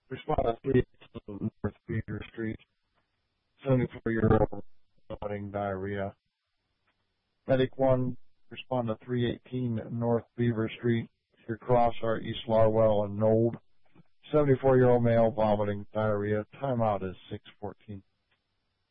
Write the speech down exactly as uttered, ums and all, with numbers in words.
Respond to three eighteen North Beaver Street. seventy-four-year-old vomiting diarrhea. Medic one, respond to three eighteen North Beaver Street. Your cross are East Larwell and Nold. seventy-four-year-old male vomiting diarrhea. Timeout is six fourteen.